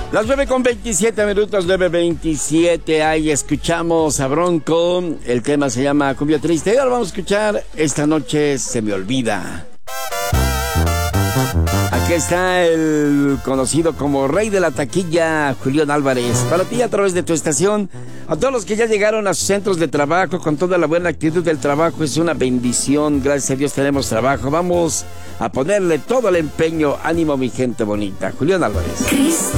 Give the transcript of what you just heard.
Las 9:27, 9:27, ahí escuchamos a Bronco, el tema se llama Cumbia Triste, y ahora vamos a escuchar Esta Noche Se Me Olvida. Aquí está el conocido como Rey de la Taquilla, Julián Álvarez, para ti a través de tu estación. A todos los que ya llegaron a sus centros de trabajo con toda la buena actitud del trabajo, es una bendición, gracias a Dios tenemos trabajo, vamos a ponerle todo el empeño, ánimo mi gente bonita. Julián Álvarez.